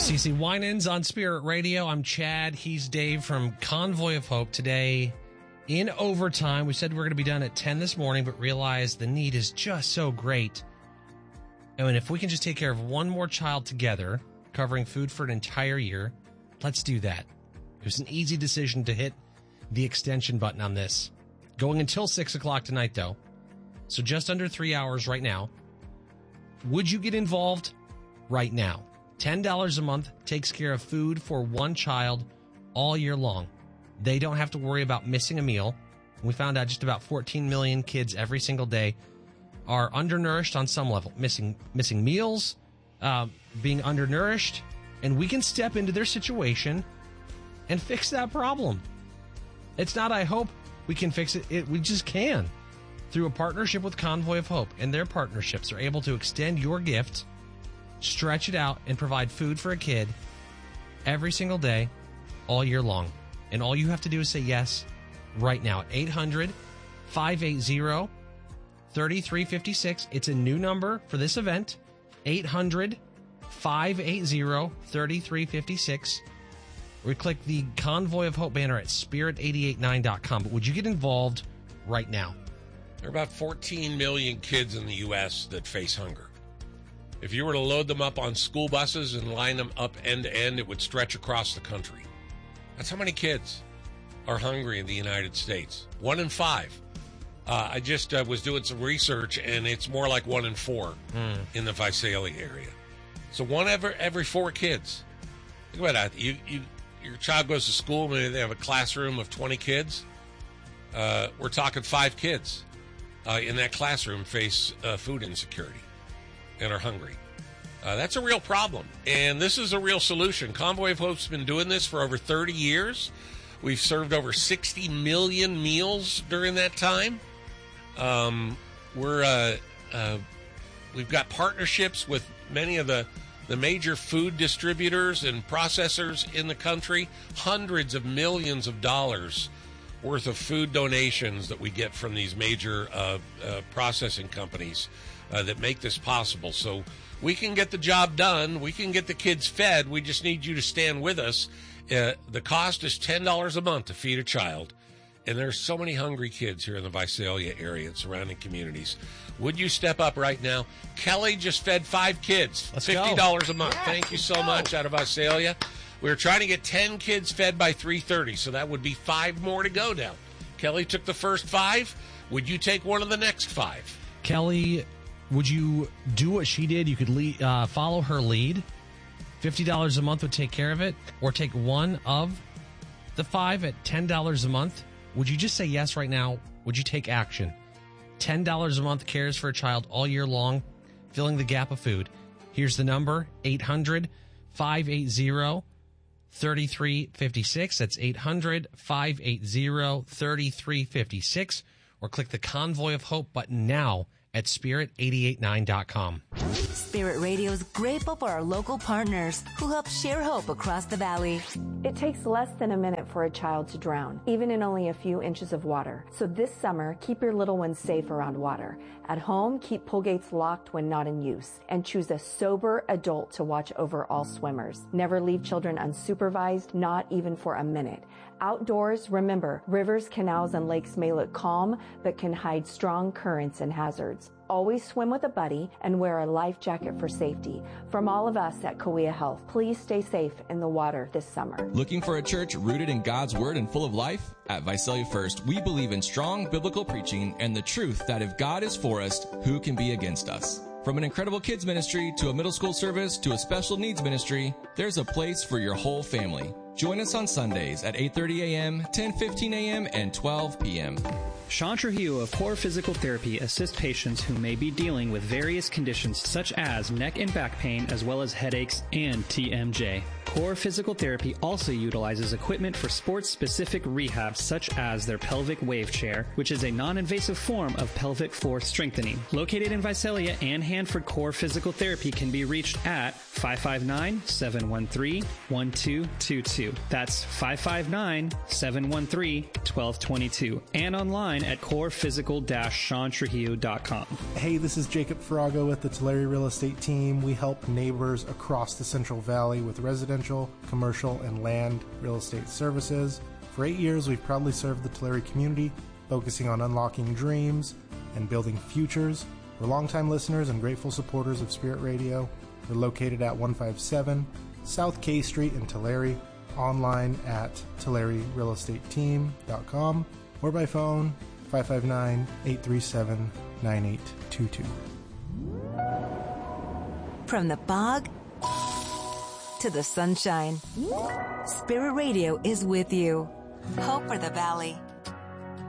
CC Winans on Spirit Radio. I'm Chad. He's Dave from Convoy of Hope. Today, in overtime, we said we were going to be done at 10 this morning, but realized the need is just so great. And if we can just take care of one more child together, covering food for an entire year, let's do that. It was an easy decision to hit the extension button on this. Going until 6 o'clock tonight, though. So just under 3 hours right now. Would you get involved right now? $10 a month takes care of food for one child all year long. They don't have to worry about missing a meal. We found out just about 14 million kids every single day are undernourished on some level, missing meals, being undernourished, and we can step into their situation and fix that problem. It's not, I hope we can fix it. We just can. Through a partnership with Convoy of Hope, and their partnerships are able to extend your gift, stretch it out, and provide food for a kid every single day, all year long. And all you have to do is say yes right now. 800-580-3356. It's a new number for this event. 800-580-3356. Or click the Convoy of Hope banner at spirit889.com. But would you get involved right now? There are about 14 million kids in the U.S. that face hunger. If you were to load them up on school buses and line them up end to end, it would stretch across the country. That's how many kids are hungry in the United States. 1 in 5. I just was doing some research, and it's more like 1 in 4 in the Visalia area. So one every 4 kids. Think about that. Your child goes to school, maybe they have a classroom of 20 kids. We're talking 5 kids in that classroom face food insecurity and are hungry. That's a real problem, and this is a real solution. Convoy of Hope's been doing this for over 30 years. We've served over 60 million meals during that time. We've got partnerships with many of the major food distributors and processors in the country. Hundreds of millions of dollars worth of food donations that we get from these major processing companies that make this possible. So we can get the job done. We can get the kids fed. We just need you to stand with us. The cost is $10 a month to feed a child. And there's so many hungry kids here in the Visalia area and surrounding communities. Would you step up right now? Kelly just fed 5 kids. Let's $50 go. a month. Yeah, Thank you so much out of Visalia. We're trying to get 10 kids fed by 3:30, so that would be 5 more to go now. Kelly took the first 5. Would you take one of the next 5? Kelly, would you do what she did? You could follow her lead. $50 a month would take care of it, or take one of the 5 at $10 a month. Would you just say yes right now? Would you take action? $10 a month cares for a child all year long, filling the gap of food. Here's the number, 800-580-3356. That's 800-580-3356. Or click the Convoy of Hope button now at spirit889.com. Spirit Radio is grateful for our local partners who help share hope across the valley. It takes less than a minute for a child to drown, even in only a few inches of water. So this summer, keep your little ones safe around water. At home, keep pool gates locked when not in use, and choose a sober adult to watch over all swimmers. Never leave children unsupervised, not even for a minute. Outdoors, remember, rivers, canals, and lakes may look calm, but can hide strong currents and hazards. Always swim with a buddy and wear a life jacket for safety. From all of us at Kauai Health, please stay safe in the water this summer. Looking for a church rooted in God's Word and full of life? At Visalia First, we believe in strong biblical preaching and the truth that if God is for us, who can be against us? From an incredible kids ministry to a middle school service to a special needs ministry, there's a place for your whole family. Join us on Sundays at 8:30 a.m., 10:15 a.m., and 12 p.m. Sean Trujillo of Core Physical Therapy assists patients who may be dealing with various conditions such as neck and back pain as well as headaches and TMJ. Core Physical Therapy also utilizes equipment for sports-specific rehab, such as their pelvic wave chair, which is a non-invasive form of pelvic floor strengthening. Located in Visalia and Hanford, Core Physical Therapy can be reached at 559-713-1222. That's 559-713-1222. And online at corephysical-seantrujillo.com. Hey, this is Jacob Farago with the Tulare Real Estate Team. We help neighbors across the Central Valley with residential, commercial, and land real estate services. For 8 years, we've proudly served the Tulare community, focusing on unlocking dreams and building futures. We're longtime listeners and grateful supporters of Spirit Radio. We're located at 157 South K Street in Tulare, online at TulareRealEstateTeam.com, or by phone 559-837-9822. From the bog to the sunshine, Spirit Radio is with you. Hope for the Valley.